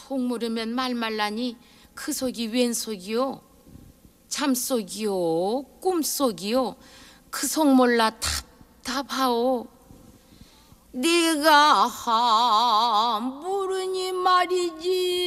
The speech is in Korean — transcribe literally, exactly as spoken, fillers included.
속 모르면 말 말라니 그 속이 웬 속이요? 잠속이요? 꿈속이요? 그 속 몰라 답답하오. 네가 모르니 말이지.